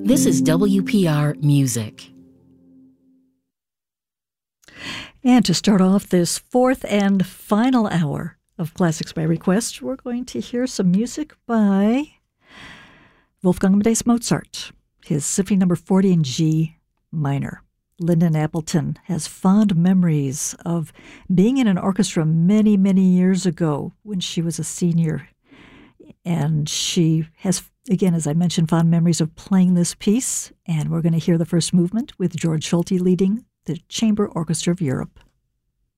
This is WPR Music. And to start off this fourth and final hour of Classics by Request, we're going to hear some music by Wolfgang Amadeus Mozart, his Symphony No. 40 in G minor. Lyndon Appleton has fond memories of being in an orchestra many, many years ago when she was a senior. And she has, again, as I mentioned, fond memories of playing this piece. And we're going to hear the first movement with George Solti leading the Chamber Orchestra of Europe.